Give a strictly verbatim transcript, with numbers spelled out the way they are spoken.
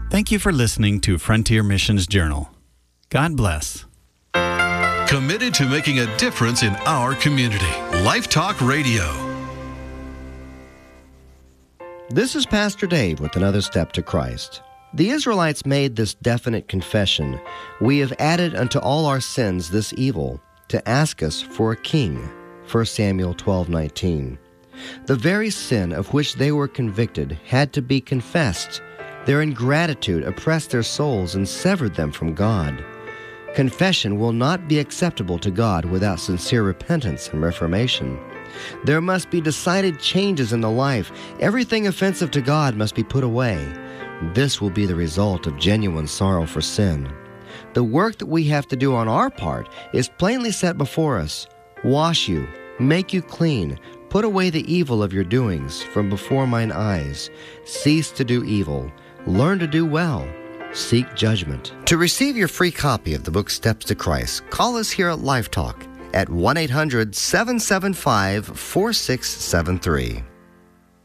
Thank you for listening to Frontier Missions Journal. God bless. Committed to making a difference in our community. Life Talk Radio. This is Pastor Dave with another step to Christ. The Israelites made this definite confession: "We have added unto all our sins this evil, to ask us for a king." First Samuel twelve nineteen. The very sin of which they were convicted had to be confessed. Their ingratitude oppressed their souls and severed them from God. Confession will not be acceptable to God without sincere repentance and reformation. There must be decided changes in the life. Everything offensive to God must be put away. This will be the result of genuine sorrow for sin. The work that we have to do on our part is plainly set before us. Wash you, make you clean, put away the evil of your doings from before mine eyes. Cease to do evil, learn to do well. Seek judgment. To receive your free copy of the book Steps to Christ, call us here at Life Talk at one eight hundred seven seven five four six seven three.